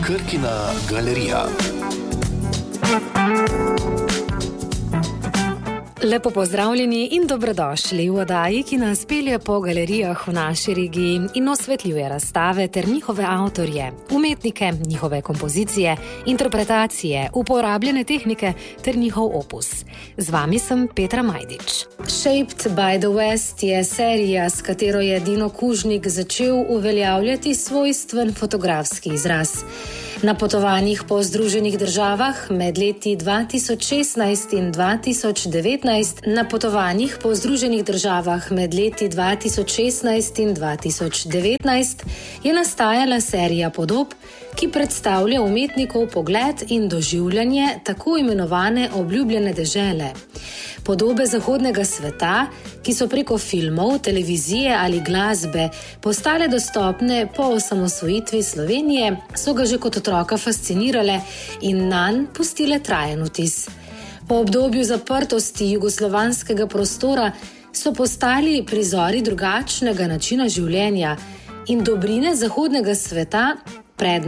Krkina galerija. Lepo pozdravljeni in dobrodošli v oddaji, ki nas pelje po galerijah v naši regiji in osvetljuje razstave ter njihove avtorje, umetnike, njihove kompozicije, interpretacije, uporabljene tehnike ter njihov opus. Z vami sem Petra Majdič. Shaped by the West je serija, s katero je Dino Kužnik začel uveljavljati svojstven fotografski izraz. Na potovanjih po Združenih državah med leti 2016 in 2019, je nastajala serija podob, ki predstavlja umetnikov pogled in doživljanje tako imenovane obljubljene dežele. Podobe zahodnega sveta, ki so preko filmov, televizije ali glasbe postale dostopne po osamosvojitvi Slovenije, so ga že kot otroka fascinirale in nanj pustile trajen vtis. Po obdobju zaprtosti jugoslovanskega prostora so postali prizori drugačnega načina življenja in dobrine zahodnega sveta predmet